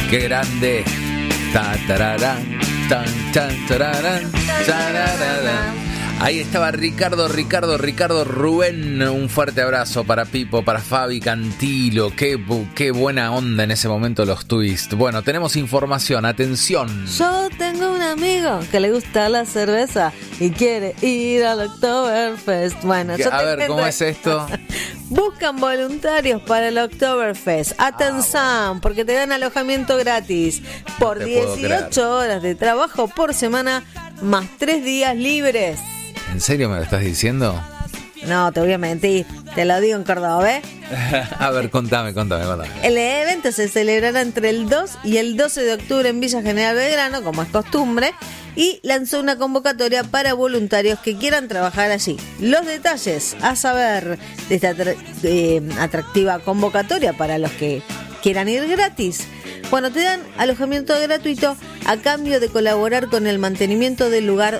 Qué grande. Ta, tararán, tan, tan, tararán, tararán. Ahí estaba Ricardo Rubén. Un fuerte abrazo para Pipo, para Fabi Cantilo. Qué buena onda en ese momento los twists. Bueno, tenemos información, atención. Yo tengo un amigo que le gusta la cerveza y quiere ir al Oktoberfest. Bueno, A ver, ¿cómo es esto? Buscan voluntarios para el Oktoberfest. Atención, porque te dan alojamiento gratis por 18 horas de trabajo por semana más 3 días libres. ¿En serio me lo estás diciendo? No, te voy a mentir. Te lo digo en Córdoba, ¿eh? A ver, contame. El evento se celebrará entre el 2 y el 12 de octubre en Villa General Belgrano, como es costumbre, y lanzó una convocatoria para voluntarios que quieran trabajar allí. Los detalles a saber de esta atractiva convocatoria para los que quieran ir gratis. Bueno, te dan alojamiento gratuito a cambio de colaborar con el mantenimiento del lugar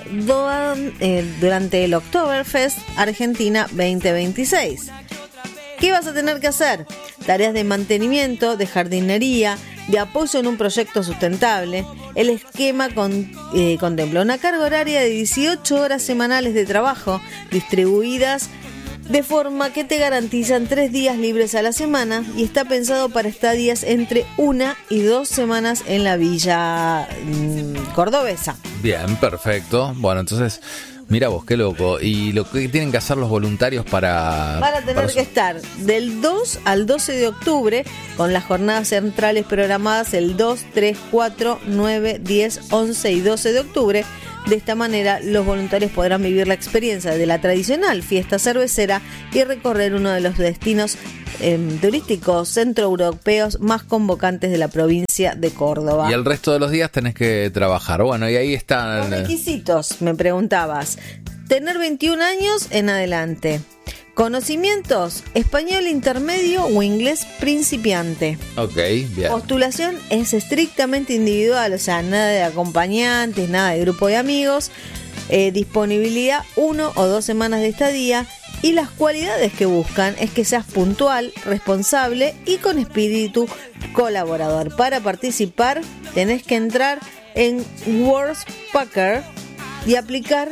durante el Oktoberfest Argentina 2026. ¿Qué vas a tener que hacer? Tareas de mantenimiento, de jardinería, de apoyo en un proyecto sustentable. El esquema contempla una carga horaria de 18 horas semanales de trabajo distribuidas de forma que te garantizan 3 días libres a la semana y está pensado para estadías entre 1 y 2 semanas en la villa cordobesa. Bien, perfecto. Bueno, entonces, mira vos, qué loco. ¿Y lo que tienen que hacer los voluntarios para...? Van a tener que estar del 2 al 12 de octubre con las jornadas centrales programadas el 2, 3, 4, 9, 10, 11 y 12 de octubre. De esta manera, los voluntarios podrán vivir la experiencia de la tradicional fiesta cervecera y recorrer uno de los destinos turísticos centroeuropeos más convocantes de la provincia de Córdoba. Y el resto de los días tenés que trabajar. Bueno, y ahí están... Los requisitos, me preguntabas. Tener 21 años en adelante. Conocimientos, español intermedio o inglés principiante. Ok, bien. Postulación es estrictamente individual, o sea, nada de acompañantes, nada de grupo de amigos. Disponibilidad 1 o 2 semanas de estadía. Y las cualidades que buscan es que seas puntual, responsable y con espíritu colaborador. Para participar tenés que entrar en Worldpacker y aplicar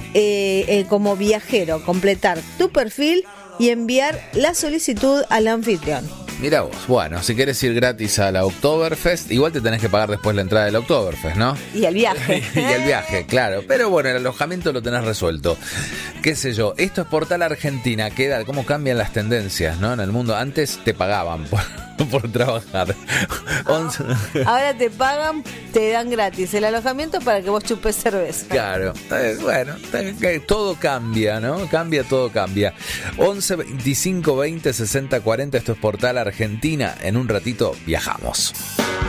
como viajero, completar tu perfil y enviar la solicitud al anfitrión. Mira vos, bueno, si quieres ir gratis a la Oktoberfest, igual te tenés que pagar después la entrada del Oktoberfest, ¿no? Y el viaje. Y el viaje, claro. Pero bueno, el alojamiento lo tenés resuelto. Qué sé yo, esto es Portal Argentina. ¿Cómo cambian las tendencias, no? En el mundo, antes te pagaban por trabajar. Ahora te pagan, te dan gratis el alojamiento para que vos chupes cerveza. Claro, bueno, todo cambia, ¿no? Todo cambia. 11 25 20 60 40, esto es Portal Argentina. En un ratito viajamos.